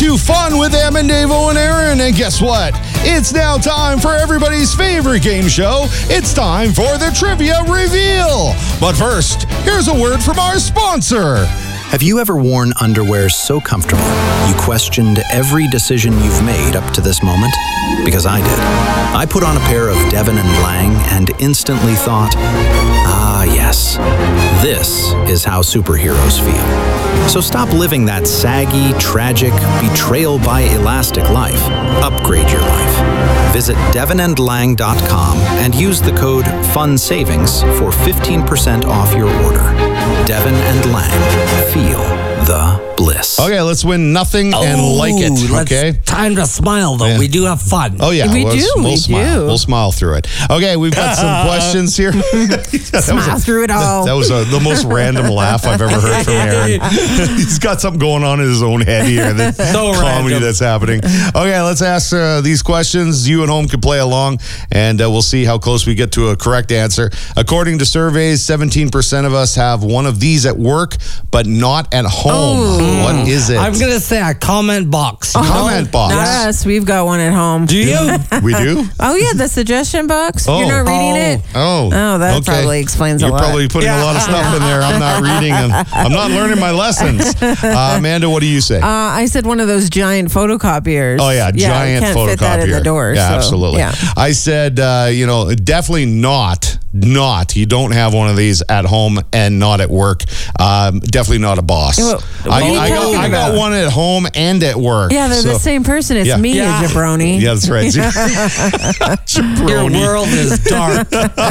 you Fun with Em and Davo and Aaron. And guess what? It's now time for everybody's favorite game show. It's time for the Trivia Reveal. But first, here's a word from our sponsor. Have you ever worn underwear so comfortable you questioned every decision you've made up to this moment? Because I did. I put on a pair of Devon and Lang and instantly thought, ah, yes, this is how superheroes feel. So stop living that saggy, tragic, betrayal by elastic life. Upgrade your life. Visit devonandlang.com and use the code FUNSAVINGS for 15% off your order. Devon and Lang. Feel the bliss. Okay, let's win nothing and like it. Okay, time to smile though. Yeah. We do have fun. Oh yeah, we smile. do. We'll smile through it. Okay, we've got some questions here. Smile through it all. That was the most random laugh I've ever heard from Aaron. He's got something going on in his own head here. The comedy random. that's happening. Okay, let's ask these questions. You at home can play along, and we'll see how close we get to a correct answer. According to surveys, 17% of us have one of these at work, but not at home. What is it? I'm going to say a comment box. Comment box. Not us. We've got one at home. Do you? We do? Oh, yeah, the suggestion box. Oh. You're not reading it? Oh, that okay. probably explains a You're lot. probably putting a lot of stuff in there. I'm not reading them. I'm not learning my lessons. Amanda, what do you say? I said one of those giant photocopiers. Oh, yeah, giant can't photocopier. fit that in the door. Yeah, so, absolutely. Yeah. I said, definitely not. You don't have one of these at home and not at work. Definitely not a boss. What are you talking I got about? one at home and at work. Yeah, they're the same person. It's me, you jabroni. Yeah, that's right. Your Jabroni. world is dark.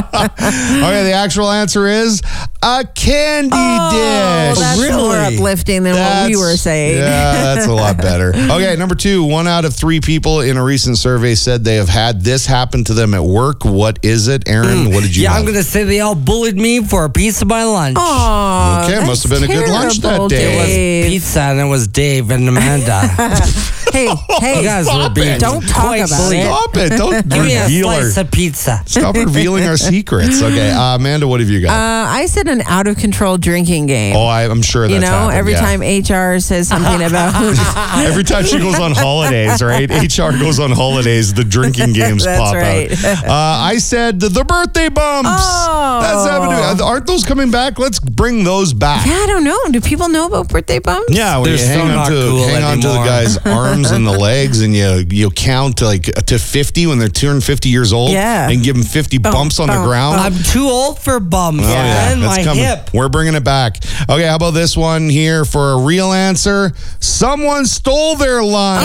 Okay, the actual answer is a candy dish. That's Really? more uplifting than what we were saying. Yeah, that's a lot better. Okay, number 2. 1 out of 3 people in a recent survey said they have had this happen to them at work. What is it? Aaron, what did you Yeah, have? I'm going to say they all bullied me for a piece of my lunch. Oh, Okay, must have been a good lunch that day. It was Dave. pizza and it was Dave and Amanda. Hey, You guys were being don't talk quite about bullied. it. Stop it. Don't Give me a reveal our... slice of pizza. Stop revealing our secrets. Okay, Amanda, what have you got? I said an out of control drinking game. I'm sure that's happened, every yeah. time HR says something about Every time she goes on holidays, right? HR goes on holidays, the drinking games That's pop right. out. I said the birthday bumps. Oh. That's happening. Aren't those coming back? Let's bring those back. Yeah, I don't know. Do people know about birthday bumps? Yeah, when They're you so hang not cool on to the anymore. guy's arms and the legs, and you count to 50 when they're turning 50 years old, Yeah. and give them 50 bumps on the ground. I'm too old for bumps. Oh, yeah, And that's my coming. hip. We're bringing it back. Okay, how about this one here for a real answer? Someone stole their lunch.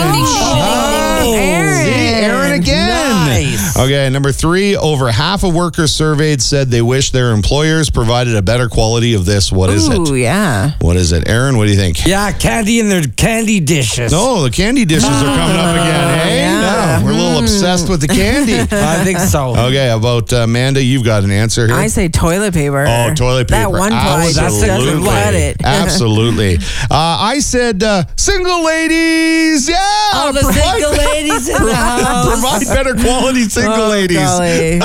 Oh, Aaron. See, Aaron again. Nice. Okay, number 3, over half of workers surveyed said they wish their employers provided a better quality of this. What is Ooh, it? yeah. What is it? Aaron, what do you think? Yeah, candy in their candy dishes. No, the candy dishes are coming up again. Hey, yeah. we're a little obsessed with the candy. I think so. Okay, how about Amanda? You've got an answer here. I say toilet paper. Oh, toilet paper. That one ply just Absolutely. doesn't cut it. Absolutely. I said single ladies. Yeah. All the single ladies in the house. Provide better quality single ladies. Golly.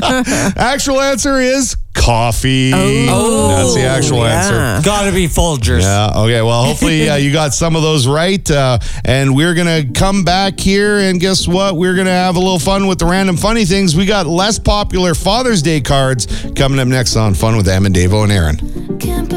Actual answer is coffee. Oh, That's the actual yeah. answer. Gotta be Folgers. Yeah. Okay. Well, hopefully you got some of those right. And we're going to come back here. And guess what? We're going to have a little fun with the random funny things. We got less popular Father's Day cards coming up next on Fun with Em and Davo and Aaron.